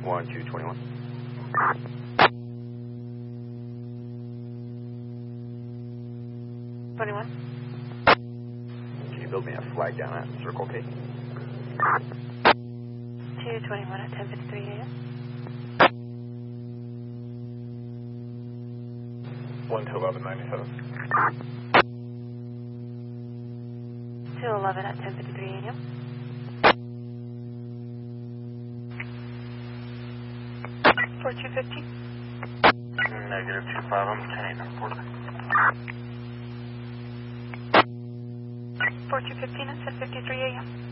1221. Can you build me a flag down at Circle K? 221 at 10:53 a.m. 1 to 1197. 211 at 10:53 a.m. 4215. Negative 25, 10 report. 4215 at 10:53 a.m.